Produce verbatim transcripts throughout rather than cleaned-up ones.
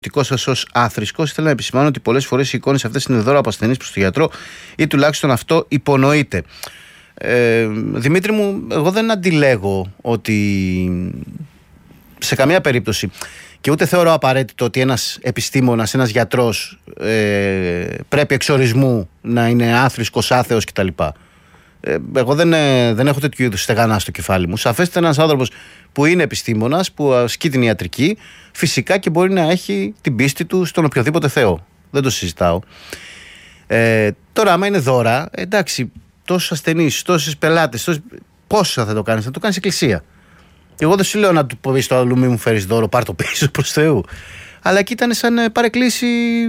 σα ως άθρησκος, ήθελα να επισημάνω ότι πολλές φορές οι εικόνες αυτές είναι δώρα από ασθενείς προς τον γιατρό ή τουλάχιστον αυτό υπονοείται. Ε, Δημήτρη μου, εγώ δεν αντιλέγω ότι σε καμία περίπτωση και ούτε θεωρώ απαραίτητο ότι ένας επιστήμονας, ένας γιατρός ε, πρέπει εξ ορισμού να είναι άθρησκος, άθεος κτλ. Ε, εγώ δεν, ε, δεν έχω τέτοιου είδους στεγανά στο κεφάλι μου. Σαφέστατα ένας άνθρωπος που είναι επιστήμονας, που ασκεί την ιατρική, φυσικά και μπορεί να έχει την πίστη του στον οποιοδήποτε Θεό. Δεν το συζητάω. Ε, τώρα, άμα είναι δώρα, εντάξει, τόσους ασθενείς, τόσους πελάτες, τόσους... πόσα θα το κάνεις, θα το κάνεις εκκλησία. Εγώ δεν σου λέω να του πω στο αλλού, μη μου φέρεις δώρο, πάρ' το πίσω προς Θεού. Αλλά εκεί ήταν σαν παρεκκλήση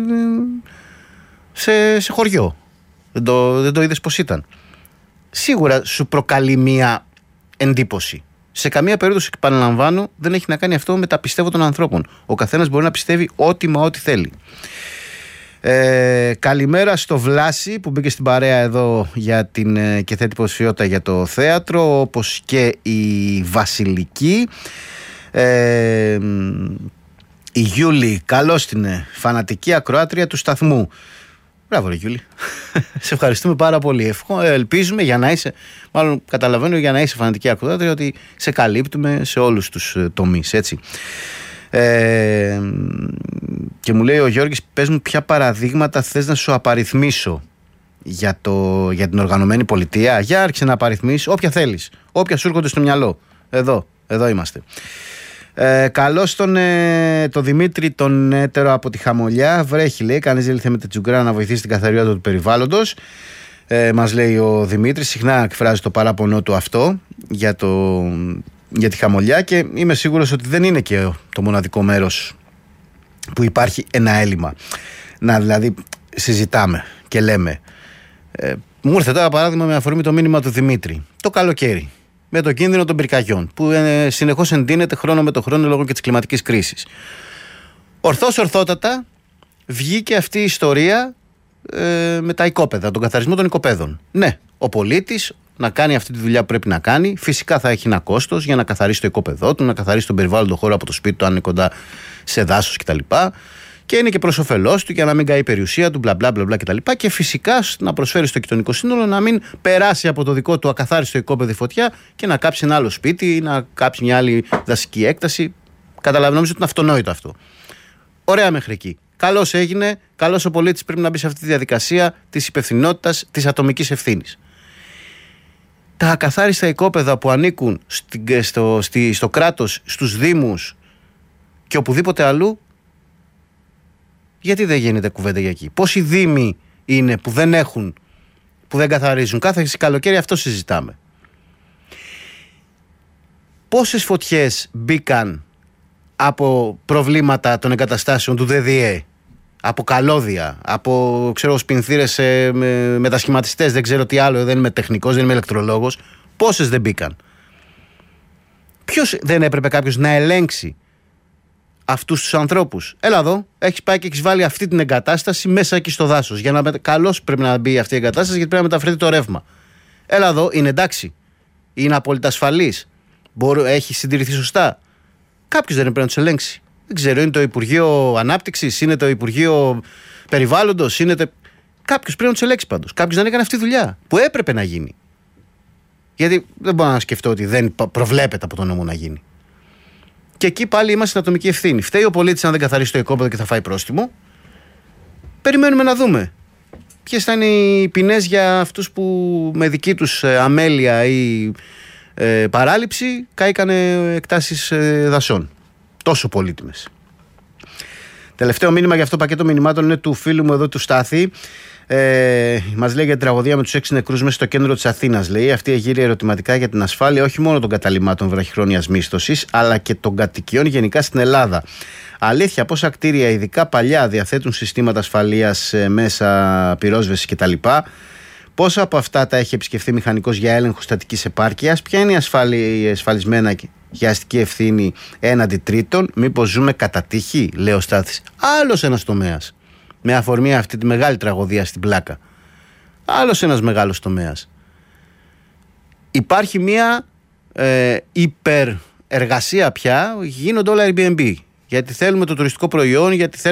σε, σε χωριό. Δεν το, δεν το είδες πως ήταν. Σίγουρα σου προκαλεί μία εντύπωση. Σε καμία περίπτωση, επαναλαμβάνω, δεν έχει να κάνει αυτό με τα πιστεύω των ανθρώπων. Ο καθένας μπορεί να πιστεύει ό,τι μα ό,τι θέλει. Ε, καλημέρα στο Βλάση που μπήκε στην παρέα εδώ για την, και θέτει υποψηφιότητα για το θέατρο, όπως και η Βασιλική. Ε, η Γιούλη, καλώς την φανατική ακροάτρια του σταθμού. Μπράβο ρε Γιούλη, σε ευχαριστούμε πάρα πολύ. Ευχό, ελπίζουμε για να είσαι, μάλλον καταλαβαίνω για να είσαι φανατική ακροάτρια, ότι σε καλύπτουμε σε όλους τους τομείς, έτσι. Ε, και μου λέει ο Γιώργης, πες μου ποια παραδείγματα θες να σου απαριθμίσω για, το, για την οργανωμένη πολιτεία. Για άρχισε να απαριθμίσεις όποια θέλεις, όποια σου έρχονται στο μυαλό. Εδώ, εδώ είμαστε. Ε, καλώς τον ε, το Δημήτρη τον έτερο από τη Χαμολιά. Βρέχει, λέει, κανείς δεν ήλθε με τη Τζουγκρά να βοηθήσει την καθαριότητα του περιβάλλοντος. ε, Μας λέει ο Δημήτρης, συχνά εκφράζει το παράπονο του αυτό για, το, για τη Χαμολιά. Και είμαι σίγουρος ότι δεν είναι και το μοναδικό μέρος που υπάρχει ένα έλλειμμα. Να δηλαδή συζητάμε και λέμε. ε, Μου ήρθε τώρα παράδειγμα με αφορμή το μήνυμα του Δημήτρη το καλοκαίρι, με το κίνδυνο των πυρκαγιών που ε, συνεχώς εντείνεται χρόνο με το χρόνο λόγω και της κλιματικής κρίσης. Ορθώς ορθότατα βγήκε αυτή η ιστορία ε, με τα οικόπεδα, τον καθαρισμό των οικοπαίδων. Ναι, ο πολίτης να κάνει αυτή τη δουλειά που πρέπει να κάνει, φυσικά θα έχει ένα κόστος για να καθαρίσει το οικόπεδό του, να καθαρίσει τον περιβάλλοντο χώρο από το σπίτι του αν είναι κοντά σε δάσος κτλ. Και είναι και προς όφελός του για να μην καεί η περιουσία του, μπλα μπλα μπλα κτλ. Και φυσικά να προσφέρει στο κοινωνικό σύνολο να μην περάσει από το δικό του ακαθάριστο οικόπεδο φωτιά και να κάψει ένα άλλο σπίτι ή να κάψει μια άλλη δασική έκταση. Καταλαβαίνω, νομίζω ότι είναι αυτονόητο αυτό. Ωραία μέχρι εκεί. Καλώς έγινε, καλώς ο πολίτης πρέπει να μπει σε αυτή τη διαδικασία της υπευθυνότητας, της ατομικής ευθύνης. Τα ακαθάριστα οικόπεδα που ανήκουν στο, στο, στο κράτος, στους δήμους και οπουδήποτε αλλού, γιατί δεν γίνεται κουβέντα για εκεί? Πόσοι δήμοι είναι που δεν έχουν, που δεν καθαρίζουν? Κάθε καλοκαίρι αυτό συζητάμε. Πόσες φωτιές μπήκαν από προβλήματα των εγκαταστάσεων του ΔΔΕ, από καλώδια, από ξέρω, σπινθήρες ε, με, μετασχηματιστές, δεν ξέρω τι άλλο, δεν είμαι τεχνικός, δεν είμαι ηλεκτρολόγος. Πόσες δεν μπήκαν? Ποιος δεν έπρεπε κάποιος να ελέγξει αυτούς τους ανθρώπους? Έλα εδώ, έχεις πάει και έχεις βάλει αυτή την εγκατάσταση μέσα εκεί στο δάσος. Για να... Καλώς πρέπει να μπει αυτή η εγκατάσταση, γιατί πρέπει να μεταφερθεί το ρεύμα. Έλα εδώ, είναι εντάξει? Είναι απόλυτα ασφαλής? Μπορεί... Έχει συντηρηθεί σωστά? Κάποιος δεν πρέπει να τους ελέγξει? Δεν ξέρω, είναι το Υπουργείο Ανάπτυξης, είναι το Υπουργείο Περιβάλλοντος, είναι το... Κάποιος πρέπει να τους ελέγξει πάντως. Κάποιος δεν έκανε αυτή τη δουλειά που έπρεπε να γίνει. Γιατί δεν μπορώ να σκεφτώ ότι δεν προβλέπεται από τον νόμο να γίνει. Και εκεί πάλι είμαστε στην ατομική ευθύνη. Φταίει ο πολίτης αν δεν καθαρίσει το οικόπεδο και θα φάει πρόστιμο. Περιμένουμε να δούμε ποιες θα είναι οι ποινές για αυτούς που με δική τους αμέλεια ή ε, παράληψη κάηκανε εκτάσεις ε, δασών. Τόσο πολύτιμες. Τελευταίο μήνυμα για αυτό το πακέτο μηνυμάτων είναι του φίλου μου εδώ του Στάθη. Ε, μας λέει για την τραγωδία με τους έξι νεκρούς μέσα στο κέντρο της Αθήνας. Λέει αυτή εγείρει ερωτηματικά για την ασφάλεια όχι μόνο των καταλυμάτων βραχυχρόνιας μίσθωσης, αλλά και των κατοικιών γενικά στην Ελλάδα. Αλήθεια, πόσα κτίρια, ειδικά παλιά, διαθέτουν συστήματα ασφαλείας μέσα πυρόσβεσης κτλ. Πόσα από αυτά τα έχει επισκεφθεί μηχανικός για έλεγχο στατικής επάρκειας? Ποια είναι η ασφαλή, ασφαλισμένα για αστική ευθύνη έναντι τρίτων? Μήπως ζούμε κατά τύχη? Λέει ο Στάθης. Άλλος ένας τομέας. Με αφορμή αυτή τη μεγάλη τραγωδία στην Πλάκα. Άλλος ένας μεγάλος τομέας. Υπάρχει μια ε, υπερεργασία πια, γίνονται όλα Airbnb. Γιατί θέλουμε το τουριστικό προϊόν, γιατί θέλουμε.